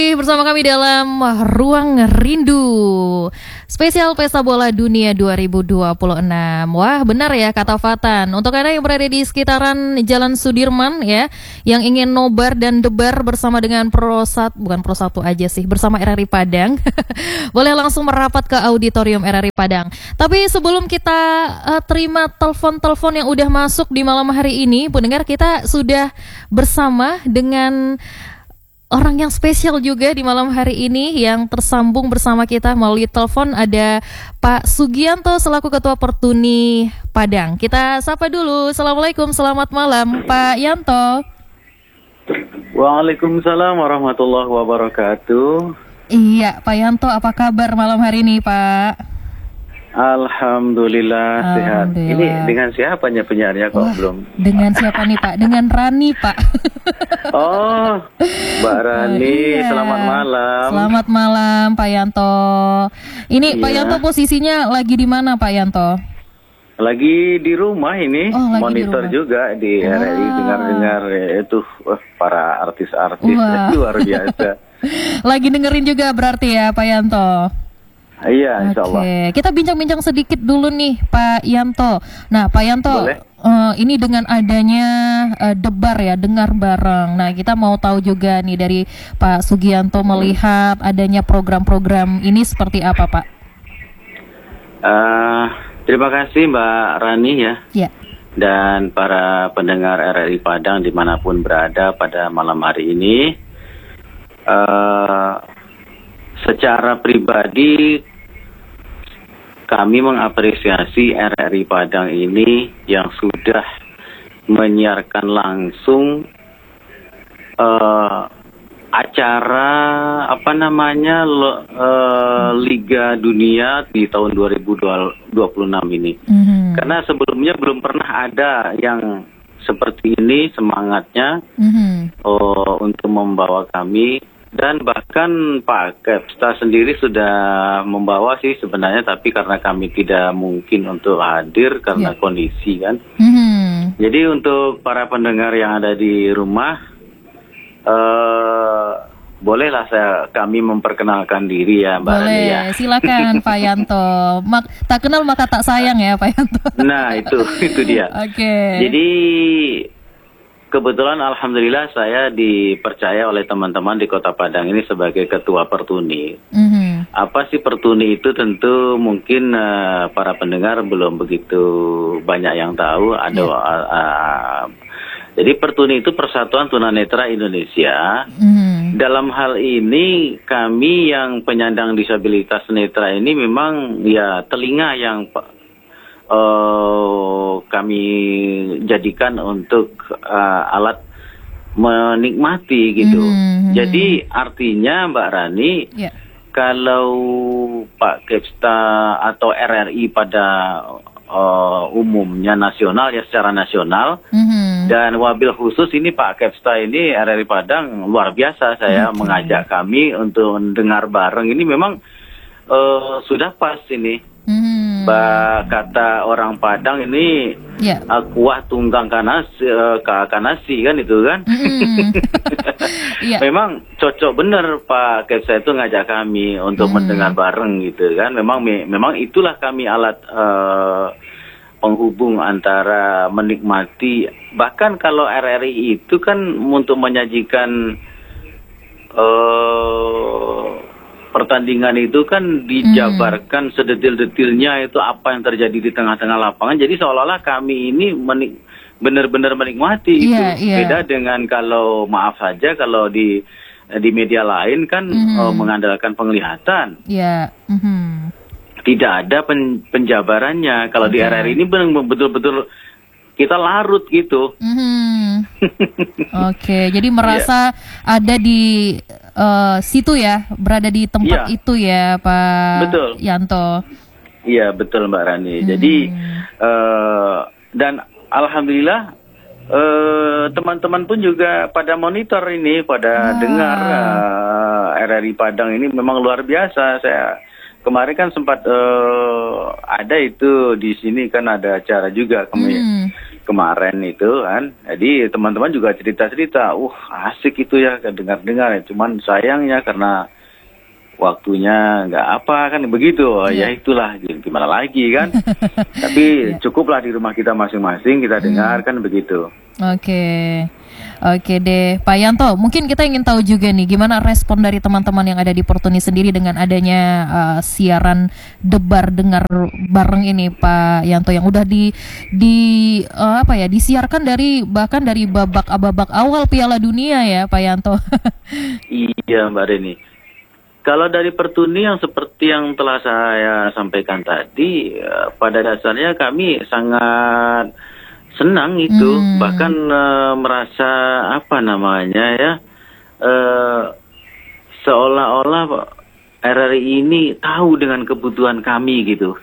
Bersama kami dalam Ruang Rindu spesial Pesta Bola Dunia 2026. Wah, benar ya kata Fatan. Untuk Anda yang berada di sekitaran Jalan Sudirman ya, yang ingin nobar dan debar bersama dengan bukan Pro 1 aja sih, bersama RRI Padang, boleh langsung merapat ke auditorium RRI Padang. Tapi sebelum kita terima telepon-telepon yang udah masuk di malam hari ini, pendengar, kita sudah bersama dengan orang yang spesial juga di malam hari ini yang tersambung bersama kita melalui telepon. Ada Pak Sugianto selaku Ketua Pertuni Padang. Kita sapa dulu. Assalamualaikum, selamat malam Pak Yanto. Waalaikumsalam warahmatullahi wabarakatuh. Iya Pak Yanto, apa kabar malam hari ini Pak? Alhamdulillah sehat. Ini dengan siapa penyiarnya kok? Belum. Dengan siapa nih Pak? Dengan Rani Pak. Oh, Mbak Rani, iya. Selamat malam. Selamat malam Pak Yanto. Ini iya. Pak Yanto posisinya lagi di mana Pak Yanto? Lagi di rumah ini, monitor juga di RRI, dengar-dengar itu para artis-artis luar biasa. Lagi dengerin juga berarti ya Pak Yanto? Iya, insya Allah. Kita bincang-bincang sedikit dulu nih Pak Yanto. Nah Pak Yanto, ini dengan adanya debar ya, dengar bareng. Nah kita mau tahu juga nih dari Pak Sugianto melihat adanya program-program ini seperti apa Pak? Terima kasih Mbak Rani ya. Ya. Dan para pendengar RRI Padang dimanapun berada pada malam hari ini. Secara pribadi kami mengapresiasi RRI Padang ini yang sudah menyiarkan langsung acara Liga Dunia di tahun 2026 ini. Karena sebelumnya belum pernah ada yang seperti ini semangatnya untuk membawa kami. Dan bahkan Pak Kepsta sendiri sudah membawa sih sebenarnya, tapi karena kami tidak mungkin untuk hadir karena kondisi kan. Jadi untuk para pendengar yang ada di rumah, bolehlah kami memperkenalkan diri ya Mbak Rani ya. Boleh, silakan Pak Yanto. Tak kenal maka tak sayang ya Pak Yanto. Nah itu dia. Oke. Jadi kebetulan alhamdulillah saya dipercaya oleh teman-teman di Kota Padang ini sebagai Ketua Pertuni. Apa sih Pertuni itu? Tentu mungkin para pendengar belum begitu banyak yang tahu. Jadi Pertuni itu Persatuan Tunanetra Indonesia. Dalam hal ini kami yang penyandang disabilitas netra ini memang ya telinga yang kami jadikan untuk alat menikmati gitu. Jadi artinya Mbak Rani, kalau Pak Kepsta atau RRI pada umumnya nasional ya, secara nasional, dan wabil khusus ini Pak Kepsta ini RRI Padang luar biasa. Saya mengajak kami untuk mendengar bareng ini memang sudah pas ini. Kata orang Padang ini kuah tunggang kanasi kan itu kan. Memang cocok bener Pak Kepsa itu ngajak kami untuk mendengar bareng gitu kan. Memang itulah kami alat penghubung antara menikmati. Bahkan kalau RRI itu kan untuk menyajikan pertandingan itu kan dijabarkan sedetil-detilnya itu apa yang terjadi di tengah-tengah lapangan. Jadi seolah-olah kami ini benar-benar menikmati itu. Beda dengan kalau maaf saja kalau di media lain kan mengandalkan penglihatan. Tidak ada penjabarannya. Kalau di RRI ini betul-betul kita larut gitu. Oke, jadi merasa ada di situ ya, berada di tempat itu ya Pak Yanto. Iya betul Mbak Rani. Jadi dan alhamdulillah teman-teman pun juga pada monitor ini, pada dengar RRI Padang ini memang luar biasa. Saya kemarin kan sempat ada itu di sini kan ada acara juga kami kemarin itu kan. Jadi teman-teman juga cerita-cerita, asik itu ya dengar-dengar. Cuman sayangnya karena waktunya nggak apa kan begitu. Ya itulah gimana lagi kan. Tapi cukuplah di rumah kita masing-masing kita dengar kan begitu. Oke deh, Pak Yanto. Mungkin kita ingin tahu juga nih, gimana respon dari teman-teman yang ada di Pertuni sendiri dengan adanya siaran debar dengar bareng ini, Pak Yanto, yang udah disiarkan bahkan dari babak awal Piala Dunia ya, Pak Yanto. Iya, Mbak Reni. Kalau dari Pertuni yang seperti yang telah saya sampaikan tadi, pada dasarnya kami sangat senang itu, bahkan merasa seolah-olah RRI ini tahu dengan kebutuhan kami gitu.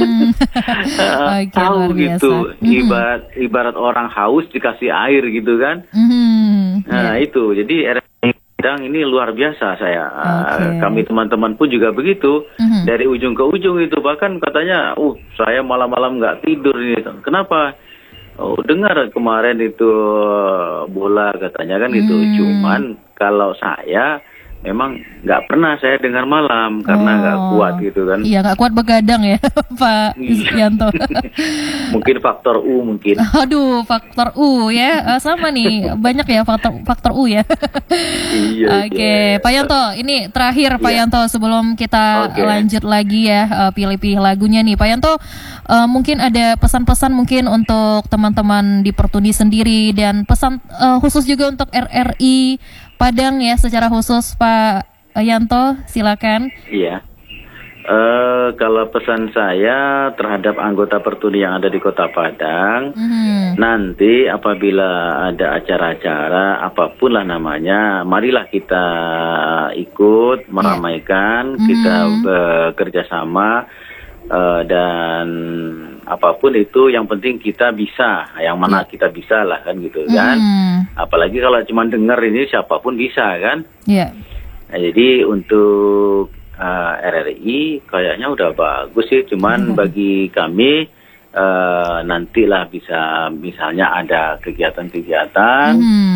Tahu gitu, ibarat orang haus dikasih air gitu kan. Itu, jadi RRI Padang ini luar biasa saya. Kami teman-teman pun juga begitu. Dari ujung ke ujung itu, bahkan katanya, saya malam-malam nggak tidur ini. Kenapa? Dengar kemarin itu bola katanya kan gitu. Cuman kalau saya memang nggak pernah saya dengar malam karena nggak kuat gitu kan. Iya, nggak kuat begadang ya, Pak Yanto. Mungkin faktor U mungkin. Aduh, faktor U ya, sama nih, banyak ya faktor U ya. Oke, Pak Yanto, ini terakhir Pak Yanto sebelum kita lanjut lagi ya, pilih-pilih lagunya nih, Pak Yanto. Mungkin ada pesan-pesan mungkin untuk teman-teman di Pertuni sendiri dan pesan khusus juga untuk RRI Padang ya secara khusus, Pak Yanto, silakan. Iya. Kalau pesan saya terhadap anggota Pertuni yang ada di Kota Padang, nanti apabila ada acara-acara apapun lah namanya, marilah kita ikut meramaikan, kita bekerja sama. Dan apapun itu yang penting kita bisa, yang mana kita bisa lah kan gitu kan. Apalagi kalau cuma dengar ini siapapun bisa kan. Nah, jadi untuk RRI kayaknya udah bagus sih, cuman bagi kami nantilah bisa misalnya ada kegiatan-kegiatan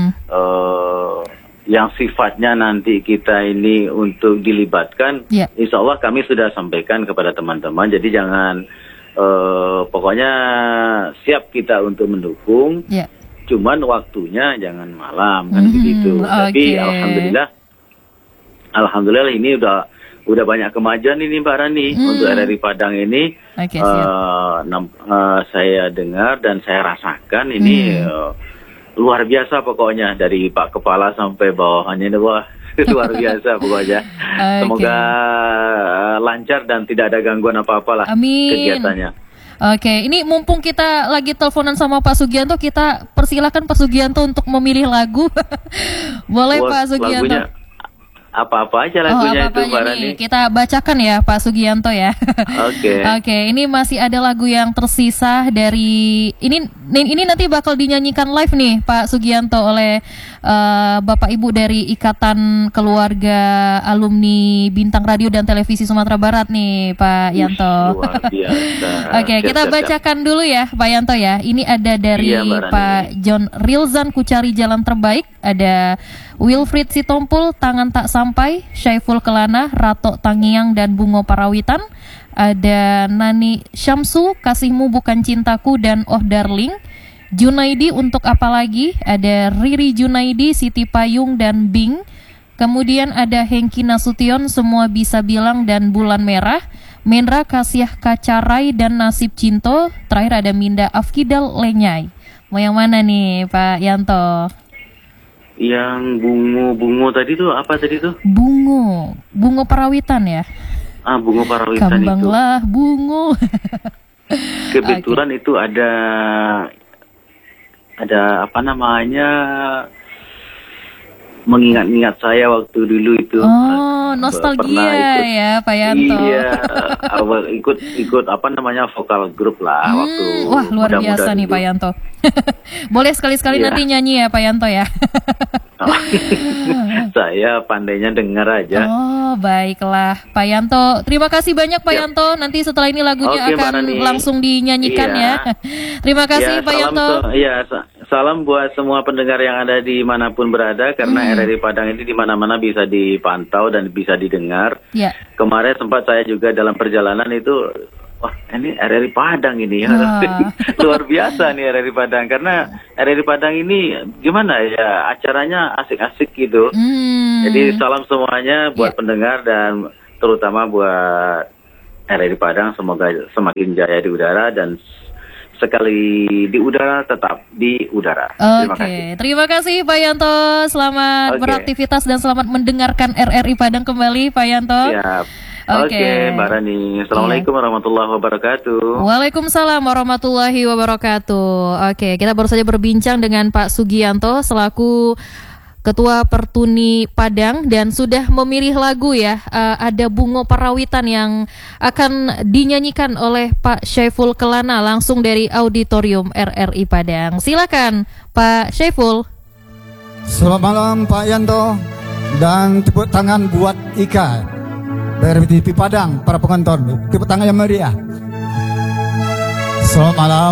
yang sifatnya nanti kita ini untuk dilibatkan, insya Allah kami sudah sampaikan kepada teman-teman. Jadi jangan, pokoknya siap kita untuk mendukung, cuman waktunya jangan malam kan begitu. Tapi alhamdulillah ini udah banyak kemajuan ini Mbak Rani untuk RRI Padang ini. Saya dengar dan saya rasakan ini. Luar biasa pokoknya, dari Pak Kepala sampai bawahannya, luar biasa pokoknya. Semoga lancar dan tidak ada gangguan apa-apa lah kegiatannya. Oke, ini mumpung kita lagi teleponan sama Pak Sugianto, kita persilakan Pak Sugianto untuk memilih lagu. Boleh Pak Sugianto? Lagunya apa-apa aja lagunya itu Mbak Rani. Kita bacakan ya Pak Sugianto ya. Oke, ini masih ada lagu yang tersisa dari ini nanti bakal dinyanyikan live nih Pak Sugianto oleh Bapak Ibu dari Ikatan Keluarga Alumni Bintang Radio dan Televisi Sumatera Barat nih Pak Yanto. Luar biasa. Oke, kita bacakan dulu ya Pak Yanto ya. Ini ada dari Pak John Rilzan, Ku Cari Jalan Terbaik, ada Wilfried Sitompul, Tangan Tak Sampai, Syaiful Kelana, Rato Tangiang dan Bungo Parawitan, ada Nani Syamsu, Kasihmu Bukan Cintaku dan Oh Darling, Junaidi Untuk Apa Lagi, ada Riri Junaidi, Siti Payung dan Bing, kemudian ada Hengki Nasution, Semua Bisa Bilang dan Bulan Merah, Mendra Kasiah Kacarai dan Nasib Cinto, terakhir ada Minda Afkidal Lenyai. Mau yang mana nih Pak Yanto? Yang bungo tadi tuh apa tadi tuh? Bungo Parawitan ya. Bungo Parawitan. Kembanglah itu. Bungo. Kebetulan itu ada apa namanya, mengingat-ingat saya waktu dulu itu. Nostalgia ya Pak Yanto. Iya, ikut apa namanya, vokal grup lah waktu. Wah, luar biasa nih Pak Yanto. Boleh sekali-sekali nanti nyanyi ya Pak Yanto ya. Saya pandainya dengar aja. baiklah Pak Yanto. Terima kasih banyak Pak Yanto. Nanti setelah ini lagunya akan langsung dinyanyikan ya. Terima kasih Pak Yanto. Salam buat semua pendengar yang ada di manapun berada, karena RRI Padang ini di mana-mana bisa dipantau dan bisa didengar. Kemarin sempat saya juga dalam perjalanan itu, wah ini RRI Padang ini ya. Luar biasa nih RRI Padang, karena RRI Padang ini gimana ya, acaranya asik-asik gitu. Jadi salam semuanya buat pendengar dan terutama buat RRI Padang, semoga semakin jaya di udara dan sekali di udara tetap di udara. Terima kasih Pak Yanto. Selamat beraktivitas dan selamat mendengarkan RRI Padang kembali Pak Yanto. Siap. Oke, Mbak Rani. Assalamualaikum warahmatullahi wabarakatuh. Waalaikumsalam warahmatullahi wabarakatuh. Oke, kita baru saja berbincang dengan Pak Sugianto selaku Ketua Pertuni Padang dan sudah memilih lagu ya. Ada Bungo Parawitan yang akan dinyanyikan oleh Pak Syaiful Kelana langsung dari Auditorium RRI Padang. Silakan Pak Syaiful. Selamat malam Pak Yanto, dan tepuk tangan buat Ika dari TV Padang, para penonton. Tepuk tangan yang meriah. Selamat malam.